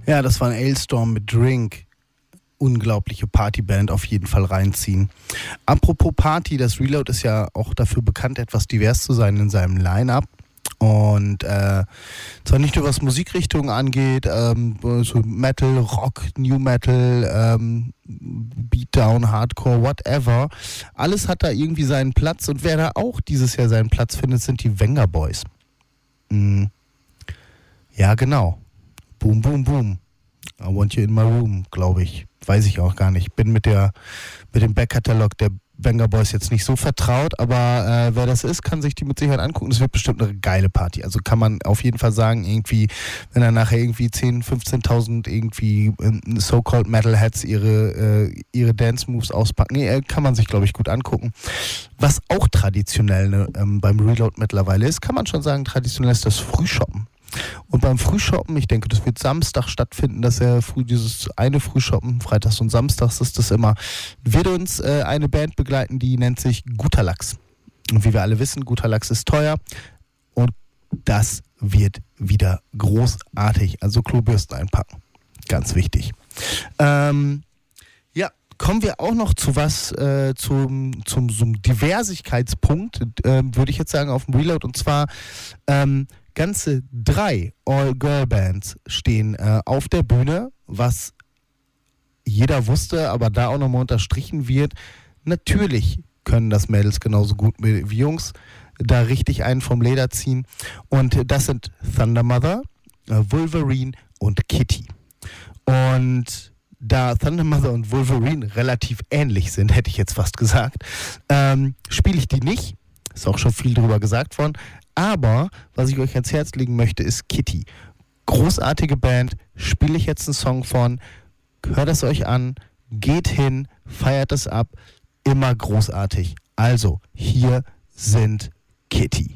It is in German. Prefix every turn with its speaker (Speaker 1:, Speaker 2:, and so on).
Speaker 1: Ja, das war ein Ailstorm mit Drink. Unglaubliche Partyband, auf jeden Fall reinziehen. Apropos Party, das Reload ist ja auch dafür bekannt, etwas divers zu sein in seinem Line-Up. Und zwar nicht nur was Musikrichtungen angeht, so Metal, Rock, New Metal, Beatdown, Hardcore, whatever. Alles hat da irgendwie seinen Platz, und wer da auch dieses Jahr seinen Platz findet, sind die Venga-Boys. Ja, genau. Boom, boom, boom. I want you in my room, glaube ich. Weiß ich auch gar nicht. Bin mit dem Backkatalog der Venga-Boys jetzt nicht so vertraut, aber wer das ist, kann sich die mit Sicherheit angucken. Das wird bestimmt eine geile Party. Also kann man auf jeden Fall sagen, irgendwie, wenn dann nachher irgendwie 10.000, 15.000 irgendwie so-called Metalheads ihre Dance-Moves auspacken, kann man sich, glaube ich, gut angucken. Was auch traditionell beim Reload mittlerweile ist, kann man schon sagen, traditionell ist das Frühshoppen. Und beim Frühshoppen, ich denke, das wird Samstag stattfinden, dass dieses eine Frühshoppen, freitags und samstags ist das immer, wird uns eine Band begleiten, die nennt sich Guter Lachs. Und wie wir alle wissen, Guter Lachs ist teuer, und das wird wieder großartig. Also Klobürsten einpacken. Ganz wichtig. Kommen wir auch noch zu was, zum Diversigkeitspunkt, würde ich jetzt sagen, auf dem Reload. Und zwar ganze 3 All-Girl-Bands stehen auf der Bühne, was jeder wusste, aber da auch nochmal unterstrichen wird. Natürlich können das Mädels genauso gut wie Jungs da richtig einen vom Leder ziehen. Und das sind Thunder Mother, Wolverine und Kitty. Und da Thunder Mother und Wolverine relativ ähnlich sind, hätte ich jetzt fast gesagt, spiele ich die nicht. Ist auch schon viel drüber gesagt worden. Aber was ich euch ans Herz legen möchte, ist Kitty. Großartige Band, spiele ich jetzt einen Song von. Hört es euch an, geht hin, feiert es ab. Immer großartig. Also, hier sind Kitty.